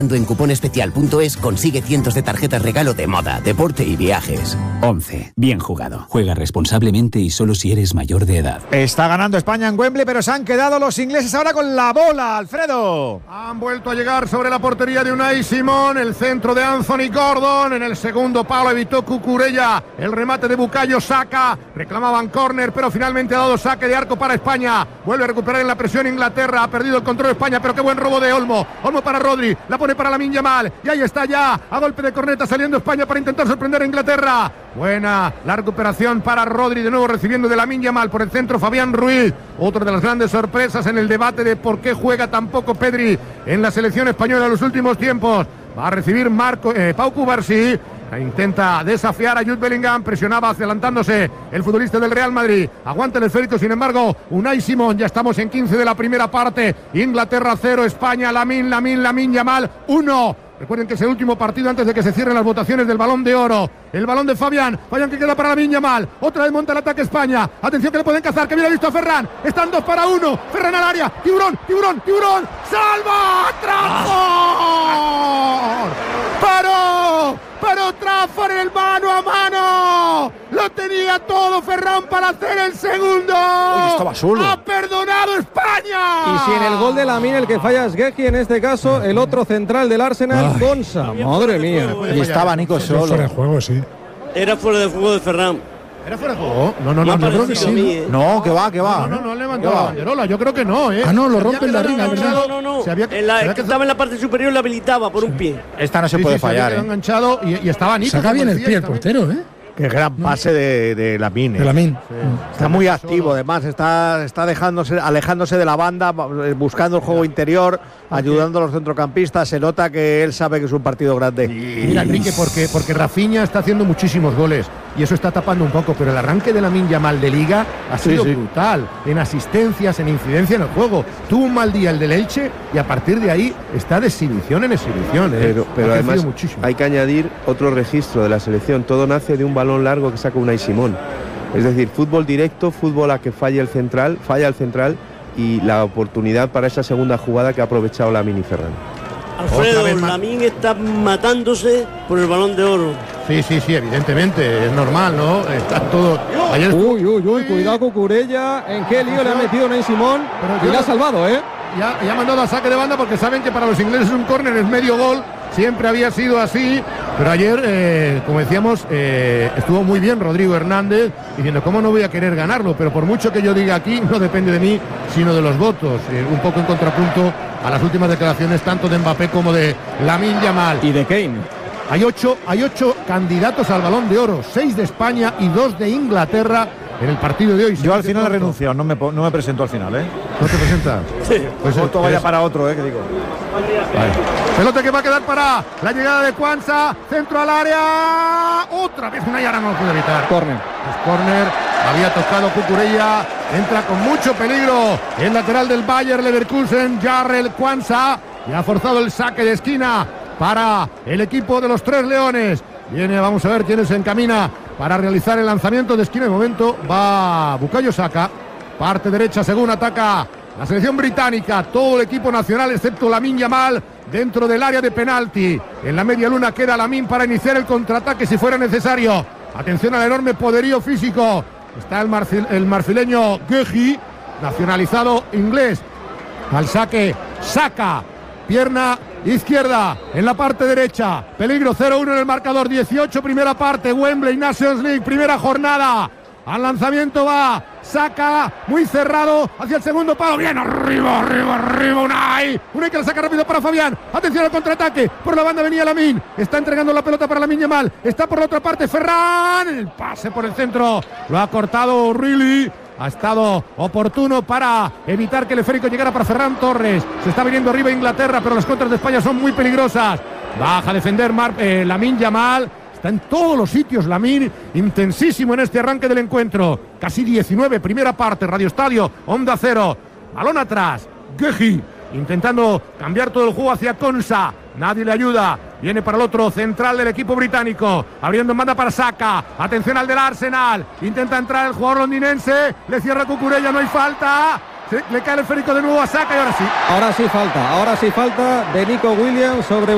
En cuponespecial.es consigue cientos de tarjetas regalo de moda, deporte y viajes. 11. Bien jugado. Juega responsablemente y solo si eres mayor de edad. Está ganando España en Wembley, pero se han quedado los ingleses ahora con la bola, Alfredo. Han vuelto a llegar sobre la portería de Unai Simón, el centro de Anthony Gordon, en el segundo palo evitó Cucurella, el remate de Bukayo Saka, reclamaban córner, pero finalmente ha dado saque de arco para España, vuelve a recuperar en la presión Inglaterra, ha perdido el control de España, pero qué buen robo de Olmo para Rodri, la pone para Lamine Yamal, y ahí está ya, a golpe de corneta saliendo España para intentar sorprender a Inglaterra. Buena la recuperación para Rodri, de nuevo recibiendo de Lamine Yamal por el centro Fabián Ruiz, otra de las grandes sorpresas en el debate de por qué juega tan poco Pedri en la selección española en los últimos tiempos. Va a recibir Pau Cubarsí, intenta desafiar a Jude Bellingham, presionaba adelantándose el futbolista del Real Madrid, aguanta el esférico, sin embargo Unai Simón, ya estamos en 15 de la primera parte, Inglaterra 0, España, Lamine Yamal 1. Recuerden que es el último partido antes de que se cierren las votaciones del Balón de Oro. El balón de Fabián que queda para Lamine Yamal. Otra vez monta el ataque España. Atención que le pueden cazar, que viene visto a Ferran. Están 2 para 1. Ferran al área. Tiburón. ¡Salva! ¡Trafford! ¡Paró Trafford en el mano a mano! Lo tenía todo Ferran para hacer el segundo. Uy, estaba solo. ¡Ha perdonado España! Y si en el gol de Lamine el que falla es Guehi, en este caso el otro central del Arsenal, Konsa. Madre mía. Y estaba Nico solo. Fuera de juego, sí. Era fuera de juego de Ferran. ¿Era fuera de juego? No, yo creo que sí. No, que va. No levantó la banderola, yo creo que no, Ah, no, lo rompe en la riga, ¿verdad? No. Estaba en la parte superior, la habilitaba por un pie. Esta no se puede fallar, enganchado y estaba Nico. Saca bien el pie el portero, ¿eh? Qué gran pase de Lamine. De Lamine. Sí. Está muy activo, además, está alejándose de la banda, buscando el juego interior, ayudando a los centrocampistas. Se nota que él sabe que es un partido grande. Mira, Enrique, porque Rafinha está haciendo muchísimos goles y eso está tapando un poco, pero el arranque de Lamine Yamal de Liga ha sido brutal, en asistencias, en incidencia en el juego. Tuvo un mal día el del Elche y a partir de ahí está de exhibición en exhibición. Pero además hay que añadir otro registro de la selección. Todo nace de un balón largo que saca Unai Simón. Es decir, fútbol directo, fútbol a que falla el central y la oportunidad para esa segunda jugada que ha aprovechado Lamine y Ferran. Alfredo, Lamine está matándose por el Balón de Oro. Sí, evidentemente, es normal, ¿no? Está todo. Ayer Uy, cuidado Cucurella, en qué lío le ha metido Unai Simón y le ha salvado, ¿eh? Ya ha mandado a saque de banda porque saben que para los ingleses un córner es medio gol. Siempre había sido así, pero ayer, como decíamos, estuvo muy bien Rodrigo Hernández diciendo cómo no voy a querer ganarlo, pero por mucho que yo diga aquí, no depende de mí, sino de los votos. Un poco en contrapunto a las últimas declaraciones tanto de Mbappé como de Lamine Yamal. Y de Kane. Hay ocho candidatos al Balón de Oro, 6 de España y 2 de Inglaterra en el partido de hoy. Yo al final he renunciado, no me presento al final, ¿eh? ¿No te presentas? Sí. Pues esto vaya para otro, que digo. Vale. Pelota que va a quedar para la llegada de Quansah, centro al área, otra vez una y ahora no lo puede evitar. Córner. Córner, había tocado Cucurella, entra con mucho peligro el lateral del Bayer Leverkusen, Jarrell Quansah, y ha forzado el saque de esquina para el equipo de los Tres Leones. Viene, vamos a ver quién se encamina para realizar el lanzamiento de esquina. De momento va Bukayo Saka, parte derecha según ataca la selección británica, todo el equipo nacional excepto Lamine Yamal dentro del área de penalti. En la media luna queda Lamine para iniciar el contraataque si fuera necesario. Atención al enorme poderío físico. Está el marfileño Guehi, nacionalizado inglés. Al saque, Saka, pierna izquierda en la parte derecha. Peligro 0-1 en el marcador. 18 primera parte. Wembley Nations League, primera jornada. Al lanzamiento va Saka, muy cerrado hacia el segundo palo. Bien, arriba, Unai que la saca rápido para Fabián. Atención al contraataque. Por la banda venía Lamine. Está entregando la pelota para Lamine Yamal. Está por la otra parte Ferran. El pase por el centro. Lo ha cortado O'Reilly. Ha estado oportuno para evitar que el esférico llegara para Ferran Torres. Se está viniendo arriba Inglaterra, pero las contras de España son muy peligrosas. Baja a defender Lamine Yamal. Está en todos los sitios Lamine, intensísimo en este arranque del encuentro. Casi 19, primera parte, Radio Estadio, Onda Cero. Balón atrás, Guehi intentando cambiar todo el juego hacia Konsa. Nadie le ayuda. Viene para el otro central del equipo británico. Abriendo en banda para Saka. Atención al del Arsenal. Intenta entrar el jugador londinense. Le cierra Cucurella, no hay falta. Le cae el esférico de nuevo a Saka y ahora sí. Ahora sí falta de Nico Williams sobre